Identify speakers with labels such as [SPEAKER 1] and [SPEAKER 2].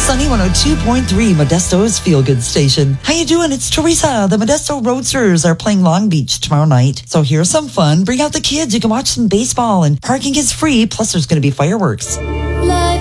[SPEAKER 1] Sunny 102.3, Modesto's Feel Good Station. How you doing? It's Teresa. The Modesto Roadsters are playing Long Beach tomorrow night. So here's some fun. Bring out the kids. You can watch some baseball and parking is free. Plus there's going to be fireworks.